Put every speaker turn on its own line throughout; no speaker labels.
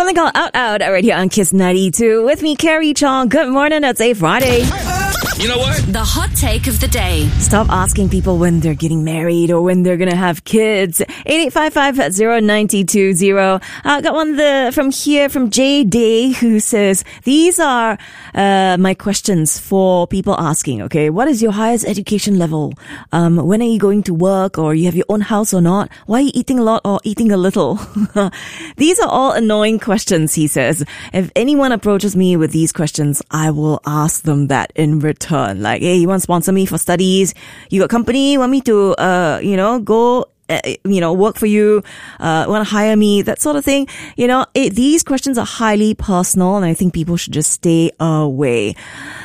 Something called Out right here on Kiss 92 with me, Carrie Chong. Good morning. It's a Friday.
You know what?
The hot take of the day.
Stop asking people when they're getting married or when they're going to have kids. 8855-0920. Got one from here from J Day who says, these are my questions for people asking, okay? What is your highest education level? When are you going to work, or you have your own house or not? Why are you eating a lot or eating a little? These are all annoying questions, he says. If anyone approaches me with these questions, I will ask them that in return. Like, hey, you want to sponsor me for studies? You got company? Want me to, go, work for you? Want to hire me? That sort of thing. These questions are highly personal, and I think people should just stay away.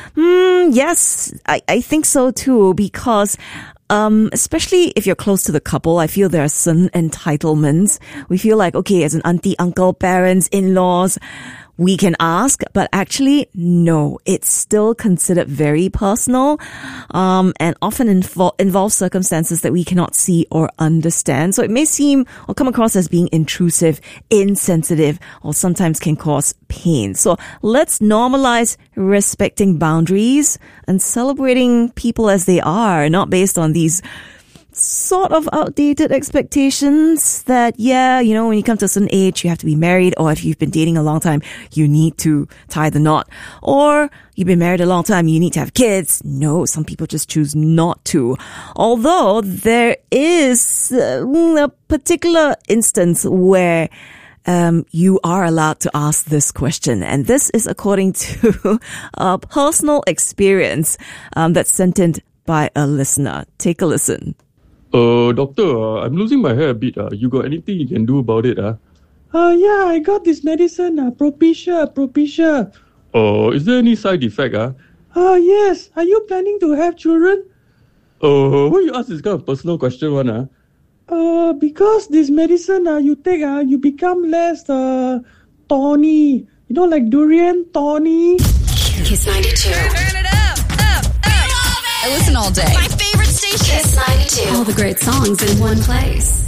Yes, I think so too, because especially if you're close to the couple, I feel there are certain entitlements. We feel like, okay, as an auntie, uncle, parents, in-laws, we can ask, but actually, no, it's still considered very personal, and often involves circumstances that we cannot see or understand. So it may seem or come across as being intrusive, insensitive, or sometimes can cause pain. So let's normalize respecting boundaries and celebrating people as they are, not based on these sort of outdated expectations that, when you come to a certain age, you have to be married, or if you've been dating a long time, you need to tie the knot. Or you've been married a long time, you need to have kids. No, some people just choose not to. Although there is a particular instance where you are allowed to ask this question. And this is according to a personal experience that's sent in by a listener. Take a listen.
Doctor, I'm losing my hair a bit. You got anything you can do about it? Yeah, I got this medicine, Propecia. Is there any side effect? Yes. Are you planning to have children? Why you ask this kind of personal question one? Because this medicine you take, you become less thorny. Like durian, thorny.
Kiss 92.
Turn it up.
I listen all day. My favorite station. Kiss 92. All the great songs in one place.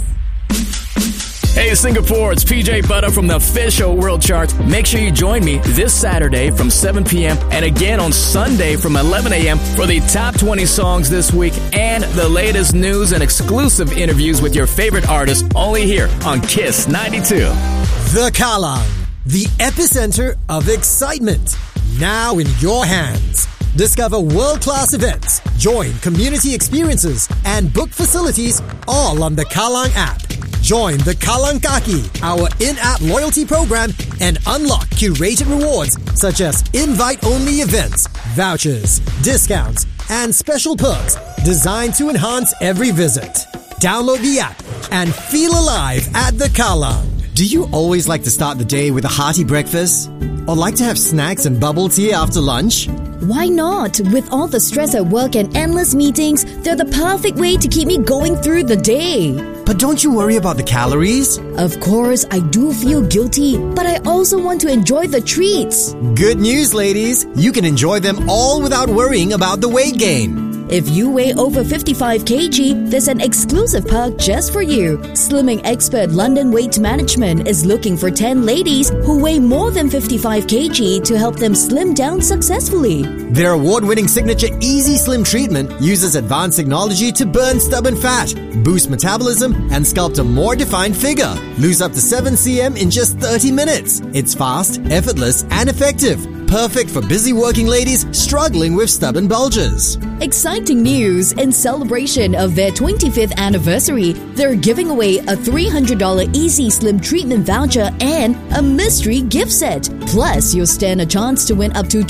Hey, Singapore, it's PJ Butter from the official World Charts. Make sure you join me this Saturday from 7 p.m. and again on Sunday from 11 a.m. for the top 20 songs this week and the latest news and exclusive interviews with your favorite artists, only here on Kiss 92.
The Kallang, the epicenter of excitement, now in your hands. Discover world-class events, join community experiences, and book facilities all on the Kallang app. Join the Kallang Kaki, our in-app loyalty program, and unlock curated rewards such as invite-only events, vouchers, discounts, and special perks designed to enhance every visit. Download the app and feel alive at the Kallang.
Do you always like to start the day with a hearty breakfast? Or like to have snacks and bubble tea after lunch?
Why not? With all the stress at work and endless meetings, they're the perfect way to keep me going through the day.
But don't you worry about the calories?
Of course, I do feel guilty, but I also want to enjoy the treats.
Good news, ladies. You can enjoy them all without worrying about the weight gain.
If you weigh over 55 kg, there's an exclusive perk just for you. Slimming expert London Weight Management is looking for 10 ladies who weigh more than 55 kg to help them slim down successfully.
Their award-winning signature Easy Slim treatment uses advanced technology to burn stubborn fat, boost metabolism, and sculpt a more defined figure. Lose up to 7 cm in just 30 minutes. It's fast, effortless, and effective. Perfect for busy working ladies struggling with stubborn bulges.
Exciting news! In celebration of their 25th anniversary, they're giving away a $300 Easy Slim treatment voucher and a mystery gift set. Plus, you'll stand a chance to win up to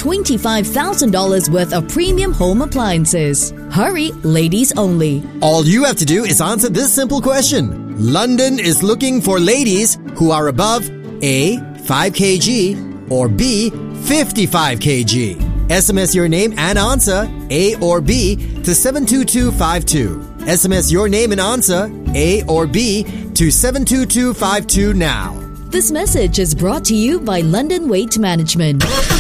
$25,000 worth of premium home appliances. Hurry, ladies only.
All you have to do is answer this simple question. London is looking for ladies who are above A, 5 kg or B, 55 kg. SMS your name and answer A or B to 72252. SMS your name and answer A or B to 72252 now.
This message is brought to you by London Weight Management.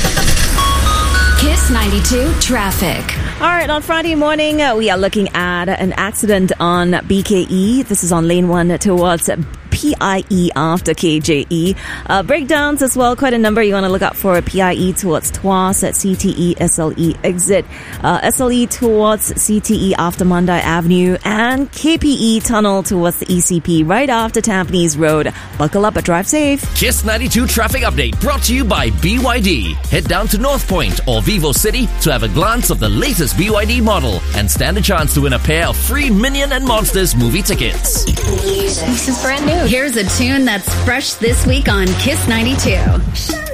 Kiss 92 Traffic.
All right, on Friday morning, we are looking at an accident on BKE. This is on lane 1 towards PIE after KJE. Breakdowns as well, quite a number you want to look out for. PIE towards Tuas at CTE SLE exit, SLE towards CTE after Mandai Avenue, and KPE tunnel towards the ECP right after Tampines Road. Buckle up but drive safe.
Kiss 92 traffic update brought to you by BYD. Head down to North Point or Vivo City to have a glance of the latest BYD model and stand a chance to win a pair of free Minion and Monsters movie tickets.
This is brand new. Here's a tune that's fresh this week on Kiss 92.